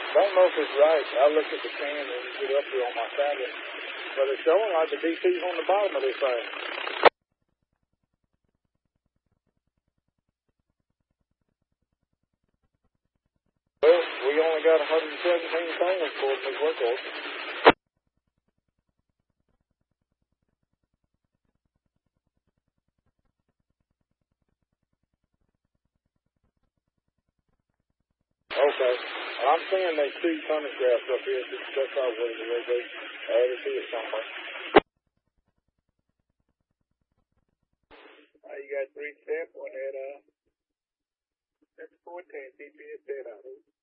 Don't know if it's right. I looked at the can and get up here on my tablet, but it's showing like the DC's on the bottom of this thing. Well, we only got 117 pounds for this record. Okay. I'm seeing they 2 tonnage graphs up here. That's how what it will be. I had to see it somewhere. You got 3 step on that, that's 14 GPS data.